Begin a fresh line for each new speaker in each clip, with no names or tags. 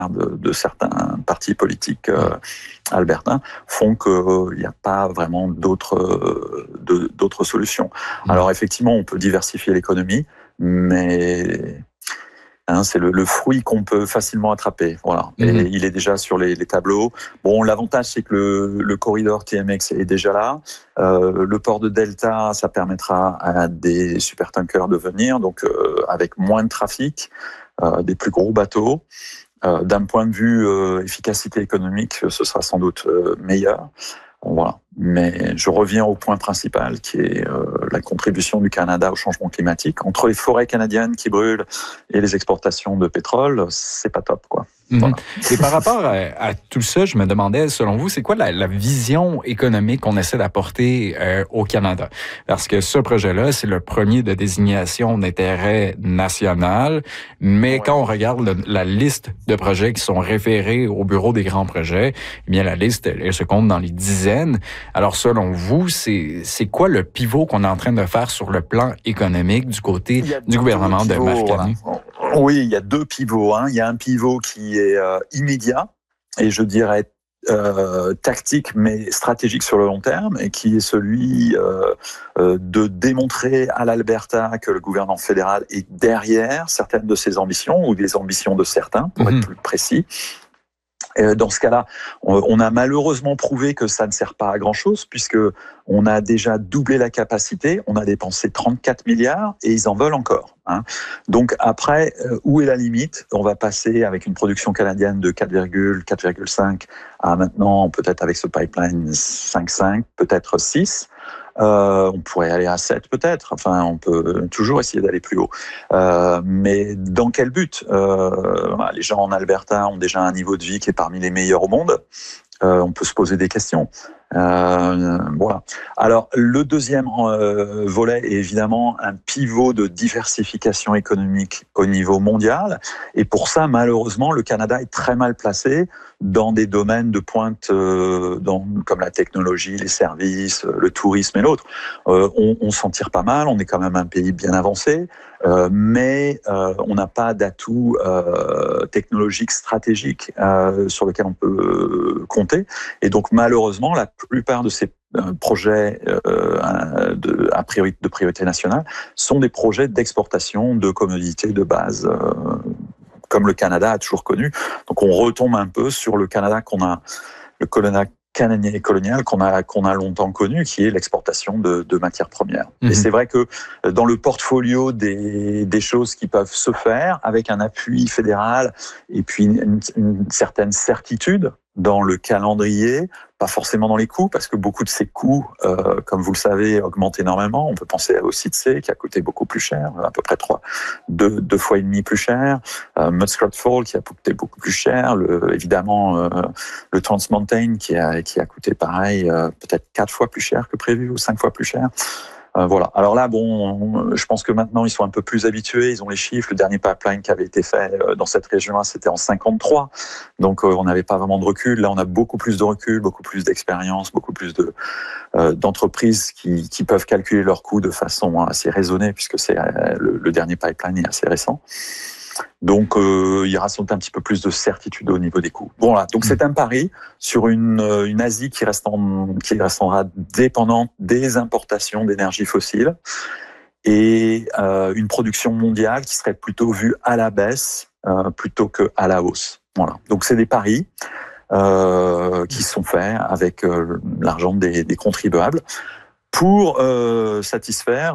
de certains partis politiques albertains font qu'il n'y a pas vraiment d'autres solutions. Alors effectivement, on peut diversifier l'économie, mais c'est le fruit qu'on peut facilement attraper. Voilà. Et il est déjà sur les tableaux. Bon, l'avantage, c'est que le corridor TMX est déjà là. Le port de Delta, ça permettra à des supertankers de venir, donc avec moins de trafic, des plus gros bateaux. D'un point de vue efficacité économique, ce sera sans doute meilleur. Voilà. Mais je reviens au point principal qui est la contribution du Canada au changement climatique. Entre les forêts canadiennes qui brûlent et les exportations de pétrole, c'est pas top, quoi.
Voilà. Et par rapport à tout ça, je me demandais, selon vous, c'est quoi la vision économique qu'on essaie d'apporter au Canada? Parce que ce projet-là, c'est le premier de désignation d'intérêt national, mais quand on regarde la liste de projets qui sont référés au bureau des grands projets, eh bien la liste, elle se compte dans les dizaines. Alors, selon vous, c'est quoi le pivot qu'on est en train de faire sur le plan économique du côté du gouvernement de Marc Carney?
Oui, il y a deux pivots. Il y a un pivot qui est immédiat et je dirais tactique mais stratégique sur le long terme et qui est celui de démontrer à l'Alberta que le gouvernement fédéral est derrière certaines de ses ambitions ou des ambitions de certains, pour être plus précis. Dans ce cas-là, on a malheureusement prouvé que ça ne sert pas à grand-chose puisque on a déjà doublé la capacité, on a dépensé 34 milliards et ils en veulent encore. Donc après, où est la limite? On va passer avec une production canadienne de 4,5 à maintenant, peut-être avec ce pipeline 5,5, peut-être 6. On pourrait aller à 7 peut-être, enfin on peut toujours essayer d'aller plus haut. Mais dans quel but? Les gens en Alberta ont déjà un niveau de vie qui est parmi les meilleurs au monde. On peut se poser des questions. Voilà. Alors le deuxième volet est évidemment un pivot de diversification économique au niveau mondial. Et pour ça, malheureusement, le Canada est très mal placé dans des domaines de pointe comme la technologie, les services, le tourisme et l'autre. On s'en tire pas mal, on est quand même un pays bien avancé, mais on n'a pas d'atout technologique stratégique sur lequel on peut compter. Et donc malheureusement, la plupart de ces projets de priorité nationale sont des projets d'exportation de commodités de base comme le Canada a toujours connu. Donc on retombe un peu sur le Canada le Canada canadien et colonial qu'on a longtemps connu, qui est l'exportation de matières premières. Et c'est vrai que dans le portfolio des choses qui peuvent se faire, avec un appui fédéral et puis une certaine certitude dans le calendrier, pas forcément dans les coûts, parce que beaucoup de ces coûts, comme vous le savez, augmentent énormément. On peut penser au site C, qui a coûté beaucoup plus cher, à peu près 2 fois et demi plus cher. Muskrat Falls, qui a coûté beaucoup plus cher. Évidemment, le Trans Mountain, qui a coûté pareil, peut-être 4 fois plus cher que prévu, ou 5 fois plus cher. Voilà. Alors là, bon, je pense que maintenant, ils sont un peu plus habitués. Ils ont les chiffres. Le dernier pipeline qui avait été fait dans cette région-là, c'était en 53. Donc, on n'avait pas vraiment de recul. Là, on a beaucoup plus de recul, beaucoup plus d'expérience, beaucoup plus d'entreprises qui peuvent calculer leurs coûts de façon assez raisonnée, puisque le dernier pipeline est assez récent. Donc, il y aura sans doute un petit peu plus de certitude au niveau des coûts. Bon, là, donc c'est un pari sur une Asie qui restera dépendante des importations d'énergie fossile et une production mondiale qui serait plutôt vue à la baisse plutôt qu'à la hausse. Voilà. Donc, c'est des paris qui sont faits avec l'argent des contribuables pour satisfaire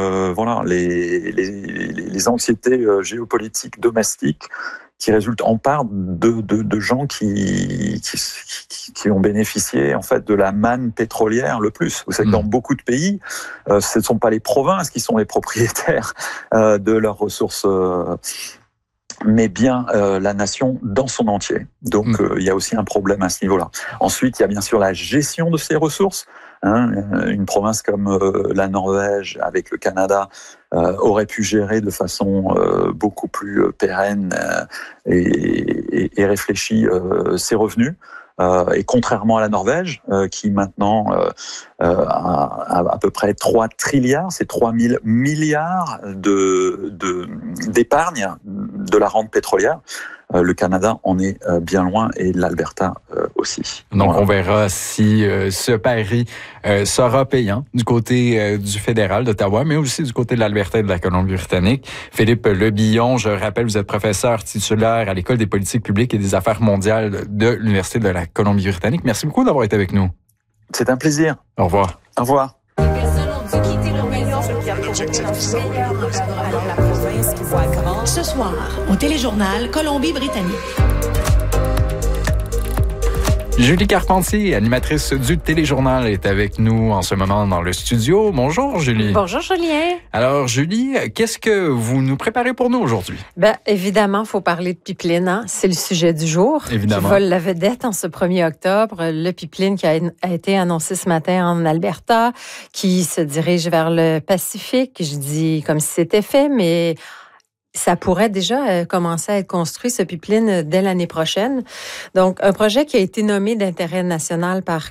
les anxiétés géopolitiques domestiques qui résultent en part de gens qui ont bénéficié en fait de la manne pétrolière le plus. Vous savez que dans beaucoup de pays, ce ne sont pas les provinces qui sont les propriétaires de leurs ressources mais bien la nation dans son entier. Donc il y a aussi un problème à ce niveau-là. Ensuite, il y a bien sûr la gestion de ces ressources. Une province comme la Norvège, avec le Canada, aurait pu gérer de façon beaucoup plus pérenne et réfléchie ses revenus. Et contrairement à la Norvège, qui maintenant a à peu près 3 trilliards, c'est 3 000 milliards d'épargne de la rente pétrolière. le Canada en est bien loin et l'Alberta aussi.
Donc, voilà. On verra si ce pari sera payant du côté du fédéral d'Ottawa, mais aussi du côté de l'Alberta et de la Colombie-Britannique. Philippe Lebillon, je rappelle, vous êtes professeur titulaire à l'École des politiques publiques et des affaires mondiales de l'Université de la Colombie-Britannique. Merci beaucoup d'avoir été avec nous.
C'est un plaisir.
Au revoir.
Au revoir.
Ce soir, au Téléjournal Colombie-Britannique.
Julie Carpentier, animatrice du Téléjournal, est avec nous en ce moment dans le studio. Bonjour Julie.
Bonjour Julien.
Alors Julie, qu'est-ce que vous nous préparez pour nous aujourd'hui?
Bien, évidemment, il faut parler de pipeline. Hein? C'est le sujet du jour.
Évidemment.
Qui vole la vedette en ce 1er octobre. Le pipeline qui a été annoncé ce matin en Alberta, qui se dirige vers le Pacifique. Je dis comme si c'était fait, mais ça pourrait déjà commencer à être construit, ce pipeline, dès l'année prochaine. Donc, un projet qui a été nommé d'intérêt national par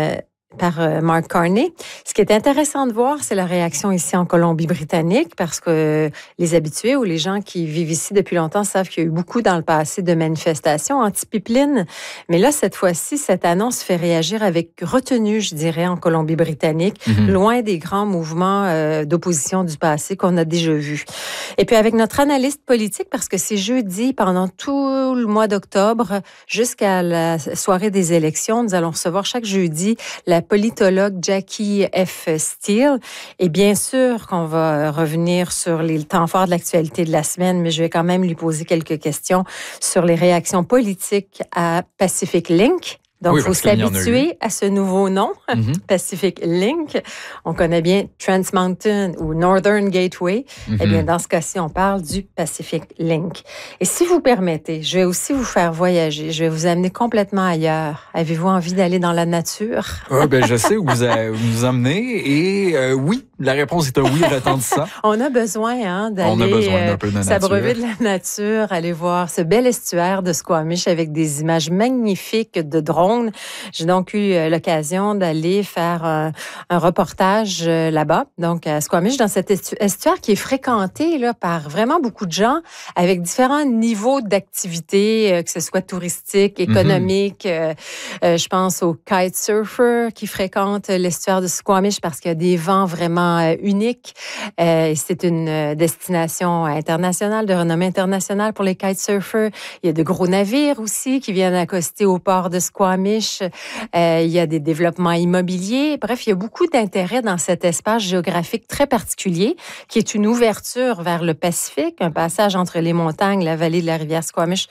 Mark Carney. Ce qui est intéressant de voir, c'est la réaction ici en Colombie-Britannique, parce que les habitués ou les gens qui vivent ici depuis longtemps savent qu'il y a eu beaucoup dans le passé de manifestations anti-pipeline. Mais là, cette fois-ci, cette annonce fait réagir avec retenue, je dirais, en Colombie-Britannique, loin des grands mouvements d'opposition du passé qu'on a déjà vus. Et puis avec notre analyste politique, parce que c'est jeudi, pendant tout le mois d'octobre, jusqu'à la soirée des élections, nous allons recevoir chaque jeudi la politologue Jackie F. Steele. Et bien sûr qu'on va revenir sur les temps forts de l'actualité de la semaine, mais je vais quand même lui poser quelques questions sur les réactions politiques à Pacific Link. Donc, il faut s'habituer à ce nouveau nom, Pacific Link. On connaît bien Trans Mountain ou Northern Gateway. Eh bien, dans ce cas-ci, on parle du Pacific Link. Et si vous permettez, je vais aussi vous faire voyager. Je vais vous amener complètement ailleurs. Avez-vous envie d'aller dans la nature?
Ben, je sais où vous nous emmenez. Et oui, la réponse est un oui retentissant.
On a besoin d'aller s'abreuver de la nature, aller voir ce bel estuaire de Squamish avec des images magnifiques de drones. J'ai donc eu l'occasion d'aller faire un reportage là-bas, donc à Squamish, dans cet estuaire qui est fréquenté là, par vraiment beaucoup de gens avec différents niveaux d'activité, que ce soit touristique, économique. Je pense aux kitesurfers qui fréquentent l'estuaire de Squamish parce qu'il y a des vents vraiment uniques. C'est une destination internationale, de renommée internationale pour les kitesurfers. Il y a de gros navires aussi qui viennent accoster au port de Squamish. Il y a des développements immobiliers. Bref, il y a beaucoup d'intérêt dans cet espace géographique très particulier qui est une ouverture vers le Pacifique, un passage entre les montagnes, la vallée de la rivière Squamish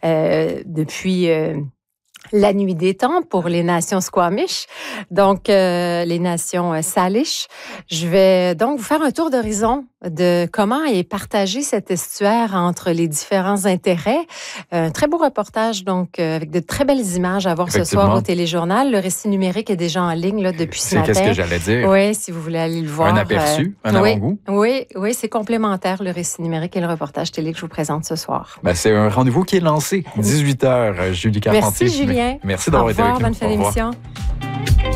depuis la nuit des temps pour les nations Squamish, donc les nations Salish. Je vais donc vous faire un tour d'horizon de comment est partagé cet estuaire entre les différents intérêts. Un très beau reportage, donc, avec de très belles images à voir ce soir au Téléjournal. Le récit numérique est déjà en ligne là, depuis ce matin.
C'est qu'est-ce que j'allais dire.
Oui, si vous voulez aller le voir.
Un aperçu, un avant-goût.
Oui, c'est complémentaire, le récit numérique et le reportage télé que je vous présente ce soir.
Ben, c'est un rendez-vous qui est lancé. 18h, Julie Carpentier.
Merci, Julien.
Merci d'avoir été avec nous.
Bonne fin d'émission.